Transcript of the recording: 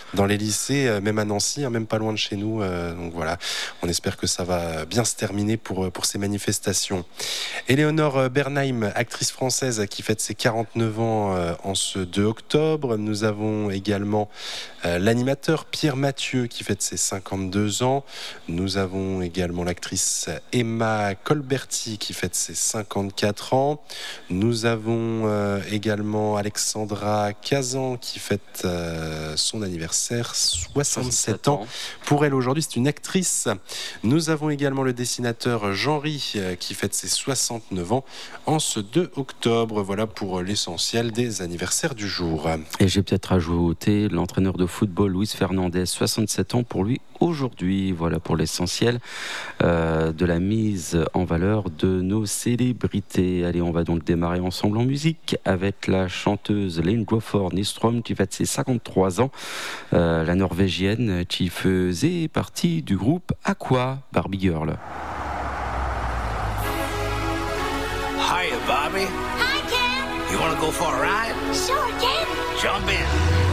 dans les lycées, même à Nancy, même pas loin de chez nous. Donc voilà, on espère que ça va bien se terminer pour ces manifestations. Éléonore Bernheim, actrice française qui fête ses 49 ans en ce 2 octobre. Nous avons également l'animateur Pierre Mathieu qui fête ses 52 ans. Nous avons également l'actrice Emma Colberti qui fête ses 54 ans. Nous avons également Alexandra Kazan qui fête son anniversaire, 67 ans. Pour elle aujourd'hui, c'est une actrice. Nous avons également le dessinateur Jean-Ry qui fête ses 69 ans en ce 2 octobre. Voilà pour l'essentiel des anniversaires du jour. Et j'ai peut-être rajouté l'entraîneur de football Luis Fernandez, 67 ans pour lui aujourd'hui. Voilà pour l'essentiel de la mise en valeur de nos célébrités. Allez, on va donc démarrer ensemble en musique avec la chanteuse Lane Crawford Nystrom qui fête ses 53 ans. La norvégienne qui faisait partie du groupe Aqua, Barbie Girl. Hiya, Bobby. Hi, Ken. You want to go for a ride? Sure, Ken. Jump in.